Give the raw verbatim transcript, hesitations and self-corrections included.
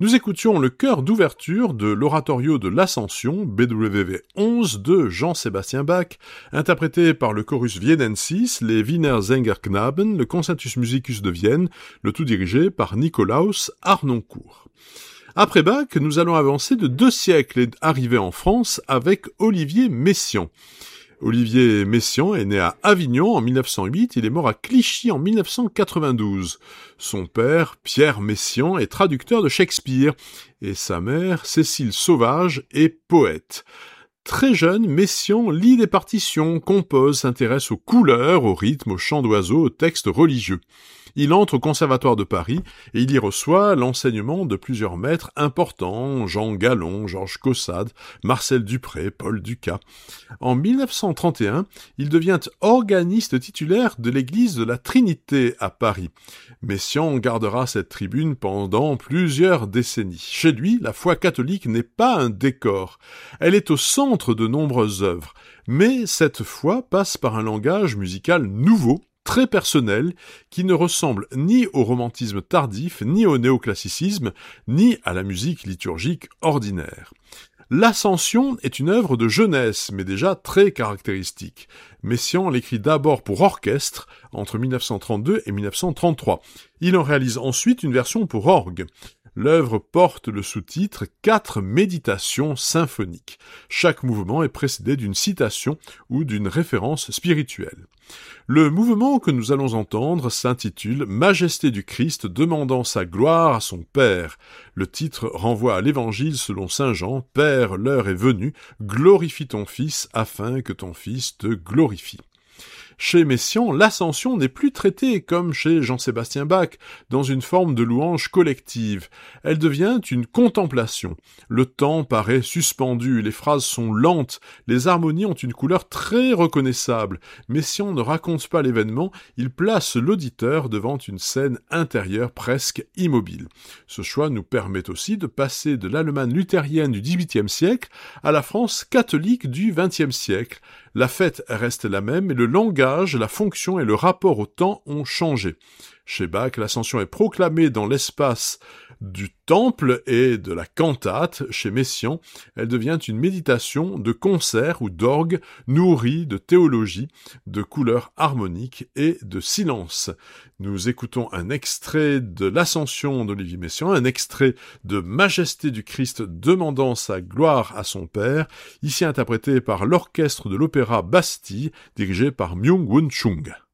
Nous écoutions le chœur d'ouverture de l'oratorio de l'Ascension, B W V onze, de Jean-Sébastien Bach, interprété par le chorus vienensis, les Wiener Sängerknaben, le Concertus Musicus de Vienne, le tout dirigé par Nikolaus Harnoncourt. Après Bach, nous allons avancer de deux siècles et arriver en France avec Olivier Messiaen. Olivier Messiaen est né à Avignon en mille neuf cent huit, il est mort à Clichy en mille neuf cent quatre-vingt-douze. Son père, Pierre Messiaen, est traducteur de Shakespeare, et sa mère, Cécile Sauvage, est poète. Très jeune, Messiaen lit des partitions, compose, s'intéresse aux couleurs, au rythme, aux chants d'oiseaux, aux textes religieux. Il entre au Conservatoire de Paris et il y reçoit l'enseignement de plusieurs maîtres importants, Jean Gallon, Georges Caussade, Marcel Dupré, Paul Dukas. En mille neuf cent trente et un, il devient organiste titulaire de l'église de la Trinité à Paris. Messiaen gardera cette tribune pendant plusieurs décennies. Chez lui, la foi catholique n'est pas un décor. Elle est au centre de nombreuses œuvres. Mais cette foi passe par un langage musical nouveau, très personnel, qui ne ressemble ni au romantisme tardif, ni au néoclassicisme, ni à la musique liturgique ordinaire. L'Ascension est une œuvre de jeunesse, mais déjà très caractéristique. Messiaen l'écrit d'abord pour orchestre, entre mille neuf cent trente-deux et mille neuf cent trente-trois. Il en réalise ensuite une version pour orgue. L'œuvre porte le sous-titre « Quatre méditations symphoniques ». Chaque mouvement est précédé d'une citation ou d'une référence spirituelle. Le mouvement que nous allons entendre s'intitule « Majesté du Christ demandant sa gloire à son Père ». Le titre renvoie à l'Évangile selon saint Jean « Père, l'heure est venue, glorifie ton Fils afin que ton Fils te glorifie ». Chez Messiaen, l'ascension n'est plus traitée comme chez Jean-Sébastien Bach, dans une forme de louange collective. Elle devient une contemplation. Le temps paraît suspendu, les phrases sont lentes, les harmonies ont une couleur très reconnaissable. Messiaen ne raconte pas l'événement, il place l'auditeur devant une scène intérieure presque immobile. Ce choix nous permet aussi de passer de l'Allemagne luthérienne du dix-huitième siècle à la France catholique du vingtième siècle. La fête reste la même, mais le langage, la fonction et le rapport au temps ont changé. Chez Bach, l'ascension est proclamée dans l'espace du temple et de la cantate. Chez Messiaen, elle devient une méditation de concert ou d'orgue nourrie de théologie, de couleurs harmoniques et de silence. Nous écoutons un extrait de l'Ascension d'Olivier Messiaen, un extrait de Majesté du Christ demandant sa gloire à son Père, ici interprété par l'orchestre de l'Opéra Bastille, dirigé par Myung-Whun Chung.